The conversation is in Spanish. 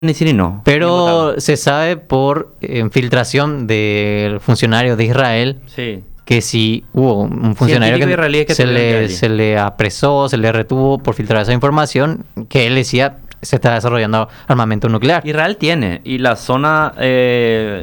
Ni sí ni no. Pero se sabe por infiltración del funcionario de Israel Sí. que si hubo un funcionario Científicos israelíes que estuvieron allí. se le apresó, se le retuvo por filtrar esa información, que él decía se está desarrollando armamento nuclear. Israel tiene, y la zona